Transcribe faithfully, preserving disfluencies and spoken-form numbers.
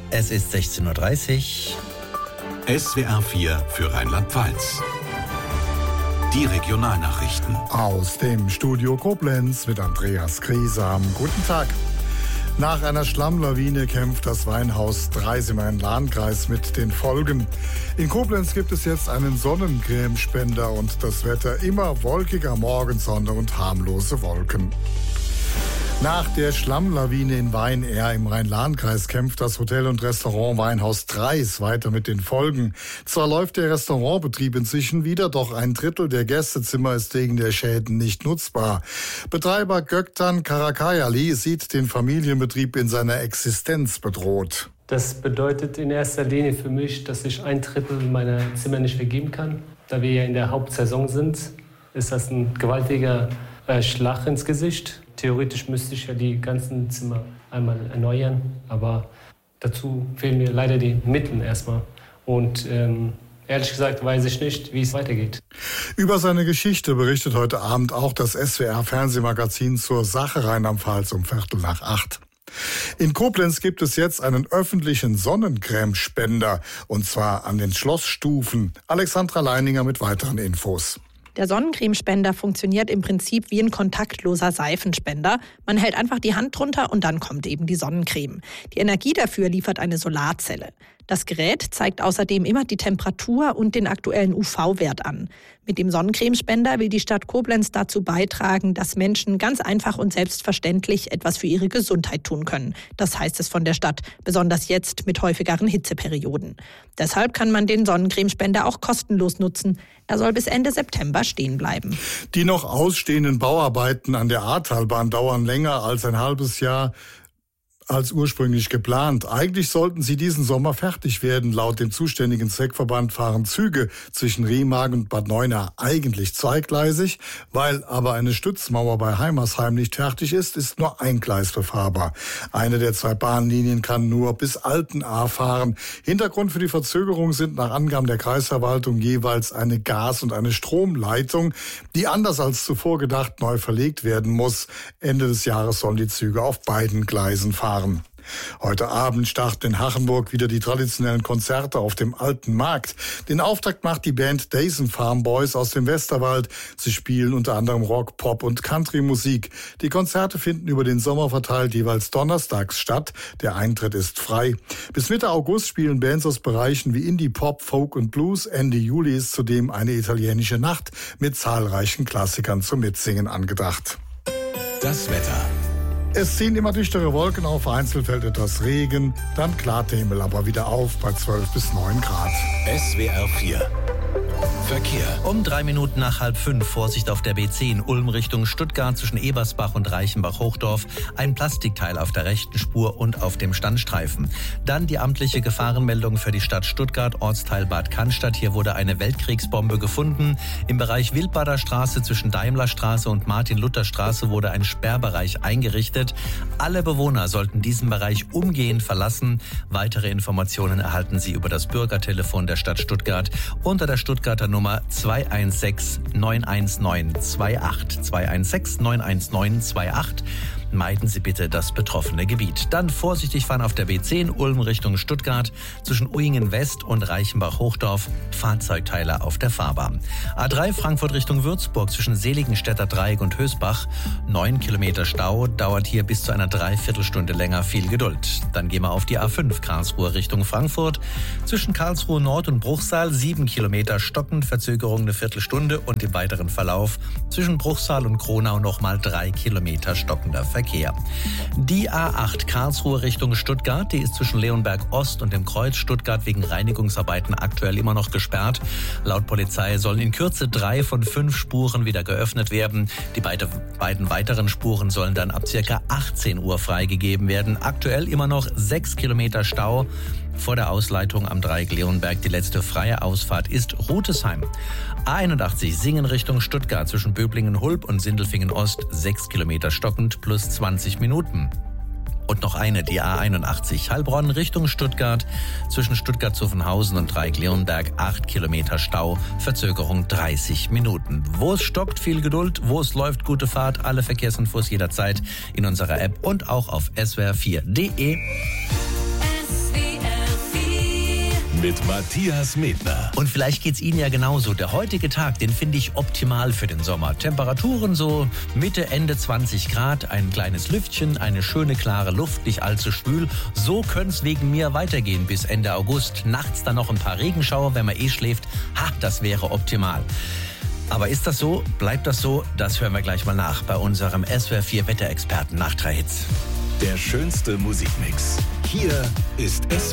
Es ist sechzehn Uhr dreißig. S W R vier für Rheinland-Pfalz. Die Regionalnachrichten. Aus dem Studio Koblenz mit Andreas Griesam. Guten Tag. Nach einer Schlammlawine kämpft das Weinhaus Dreis im Rhein-Lahn-Kreis mit den Folgen. In Koblenz gibt es jetzt einen Sonnencremespender und das Wetter immer wolkiger Morgensonne und harmlose Wolken. Nach der Schlammlawine in Wein-Ehr im Rhein-Lahn-Kreis kämpft das Hotel- und Restaurant Weinhaus Dreis weiter mit den Folgen. Zwar läuft der Restaurantbetrieb inzwischen wieder, doch ein Drittel der Gästezimmer ist wegen der Schäden nicht nutzbar. Betreiber Göktan Karakayali sieht den Familienbetrieb in seiner Existenz bedroht. Das bedeutet in erster Linie für mich, dass ich ein Drittel meiner Zimmer nicht vergeben kann. Da wir ja in der Hauptsaison sind, ist das ein gewaltiger äh, Schlag ins Gesicht. Theoretisch müsste ich ja die ganzen Zimmer einmal erneuern, aber dazu fehlen mir leider die Mittel erstmal. Und ähm, ehrlich gesagt weiß ich nicht, wie es weitergeht. Über seine Geschichte berichtet heute Abend auch das S W R-Fernsehmagazin Zur Sache Rheinland-Pfalz um Viertel nach acht. In Koblenz gibt es jetzt einen öffentlichen Sonnencremespender, und zwar an den Schlossstufen. Alexandra Leininger mit weiteren Infos. Der Sonnencremespender funktioniert im Prinzip wie ein kontaktloser Seifenspender. Man hält einfach die Hand drunter und dann kommt eben die Sonnencreme. Die Energie dafür liefert eine Solarzelle. Das Gerät zeigt außerdem immer die Temperatur und den aktuellen U V-Wert an. Mit dem Sonnencremespender will die Stadt Koblenz dazu beitragen, dass Menschen ganz einfach und selbstverständlich etwas für ihre Gesundheit tun können. Das heißt es von der Stadt, besonders jetzt mit häufigeren Hitzeperioden. Deshalb kann man den Sonnencremespender auch kostenlos nutzen. Er soll bis Ende September stehen bleiben. Die noch ausstehenden Bauarbeiten an der Ahrtalbahn dauern länger als ein halbes Jahr als ursprünglich geplant. Eigentlich sollten sie diesen Sommer fertig werden. Laut dem zuständigen Zweckverband fahren Züge zwischen Remagen und Bad Neuenahr eigentlich zweigleisig. Weil aber eine Stützmauer bei Heimersheim nicht fertig ist, ist nur ein Gleis befahrbar. Eine der zwei Bahnlinien kann nur bis Altenahr fahren. Hintergrund für die Verzögerung sind nach Angaben der Kreisverwaltung jeweils eine Gas- und eine Stromleitung, die anders als zuvor gedacht neu verlegt werden muss. Ende des Jahres sollen die Züge auf beiden Gleisen fahren. Heute Abend starten in Hachenburg wieder die traditionellen Konzerte auf dem Alten Markt. Den Auftakt macht die Band Daisen Farm Boys aus dem Westerwald. Sie spielen unter anderem Rock, Pop und Country-Musik. Die Konzerte finden über den Sommer verteilt jeweils donnerstags statt. Der Eintritt ist frei. Bis Mitte August spielen Bands aus Bereichen wie Indie, Pop, Folk und Blues. Ende Juli ist zudem eine italienische Nacht mit zahlreichen Klassikern zum Mitsingen angedacht. Das Wetter. Es ziehen immer dichtere Wolken auf, vereinzelt fällt etwas Regen, dann klart der Himmel aber wieder auf bei zwölf bis neun Grad. S W R vier. Verkehr. Um drei Minuten nach halb fünf, Vorsicht auf der B zehn, Ulm Richtung Stuttgart zwischen Ebersbach und Reichenbach-Hochdorf. Ein Plastikteil auf der rechten Spur und auf dem Standstreifen. Dann die amtliche Gefahrenmeldung für die Stadt Stuttgart, Ortsteil Bad Cannstatt. Hier wurde eine Weltkriegsbombe gefunden. Im Bereich Wildbader Straße zwischen Daimlerstraße und Martin-Luther-Straße wurde ein Sperrbereich eingerichtet. Alle Bewohner sollten diesen Bereich umgehend verlassen. Weitere Informationen erhalten Sie über das Bürgertelefon der Stadt Stuttgart unter der Stuttgarter Nummer zwei eins sechs neun eins neun zwei acht. zwei eins sechs neun eins neun zwei acht. Meiden Sie bitte das betroffene Gebiet. Dann vorsichtig fahren auf der B zehn, Ulm Richtung Stuttgart, zwischen Uingen West und Reichenbach-Hochdorf, Fahrzeugteile auf der Fahrbahn. A drei Frankfurt Richtung Würzburg, zwischen Seligenstädter Dreieck und Hösbach, neun Kilometer Stau, dauert hier bis zu einer Dreiviertelstunde länger, viel Geduld. Dann gehen wir auf die A fünf, Karlsruhe Richtung Frankfurt, zwischen Karlsruhe Nord und Bruchsal, sieben Kilometer stockend, Verzögerung eine Viertelstunde und im weiteren Verlauf zwischen Bruchsal und Kronau nochmal drei Kilometer stockender Verkehr. Die A acht Karlsruhe Richtung Stuttgart, die ist zwischen Leonberg Ost und dem Kreuz Stuttgart wegen Reinigungsarbeiten aktuell immer noch gesperrt. Laut Polizei sollen in Kürze drei von fünf Spuren wieder geöffnet werden. Die beide, beiden weiteren Spuren sollen dann ab circa achtzehn Uhr freigegeben werden. Aktuell immer noch sechs Kilometer Stau. Vor der Ausleitung am Dreieck Leonberg. Die letzte freie Ausfahrt ist Rutesheim. A einundachtzig Singen Richtung Stuttgart zwischen Böblingen-Hulb und Sindelfingen-Ost, sechs Kilometer stockend plus zwanzig Minuten. Und noch eine, die A einundachtzig Heilbronn Richtung Stuttgart zwischen Stuttgart-Zuffenhausen und Dreieck-Leonberg, acht Kilometer Stau, Verzögerung dreißig Minuten. Wo es stockt, viel Geduld, wo es läuft, gute Fahrt, alle Verkehrsinfos jederzeit in unserer App und auch auf S W R vier punkt de. mit Matthias Medner. Und vielleicht geht's Ihnen ja genauso. Der heutige Tag, den finde ich optimal für den Sommer. Temperaturen so Mitte, Ende zwanzig Grad, ein kleines Lüftchen, eine schöne klare Luft, nicht allzu schwül. So könnte wegen mir weitergehen bis Ende August. Nachts dann noch ein paar Regenschauer, wenn man eh schläft. Ha, das wäre optimal. Aber ist das so? Bleibt das so? Das hören wir gleich mal nach bei unserem S W R vier Wetterexperten nach drei Hits. Der schönste Musikmix. Hier ist S